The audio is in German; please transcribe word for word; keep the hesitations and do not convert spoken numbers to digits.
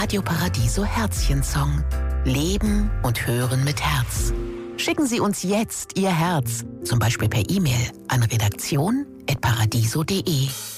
Radio Paradiso Herzchen-Song. Leben und hören mit Herz. Schicken Sie uns jetzt Ihr Herz, zum Beispiel per E-Mail an redaktion at paradiso punkt de.